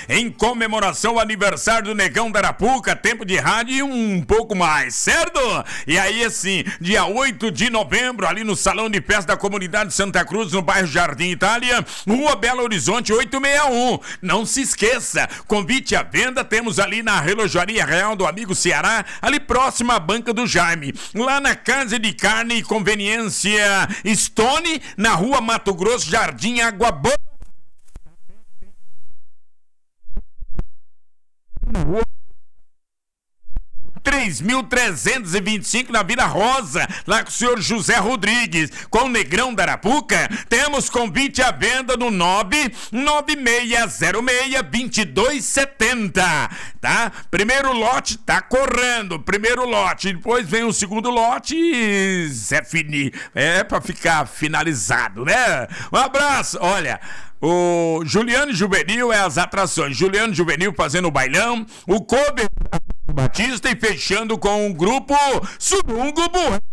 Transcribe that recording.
em comemoração ao aniversário do Negão da Arapuca, tempo de rádio e um pouco mais, certo? E aí assim, dia 8 de novembro, ali no Salão de Festa da Comunidade Santa Cruz, no bairro Jardim Itália, Rua Belo Horizonte 861. Não se esqueça, convite à venda, temos ali na Relojaria Real do Amigo Ceará, ali próximo à Banca do Jaime, lá na Casa de Carne e Conveniência Stone, na Rua Mato Grosso, Jardim Água Boa. 3.325 na Vila Rosa, lá com o senhor José Rodrigues, com o Negrão da Arapuca. Temos convite à venda no 99606-2270, tá? Primeiro lote tá correndo, primeiro lote, depois vem o segundo lote e é pra ficar finalizado, né? Um abraço, olha... O Juliano Juvenil é as atrações. Juliano Juvenil fazendo o bailão, o Kobe Batista e fechando com o grupo Surungo Bueno.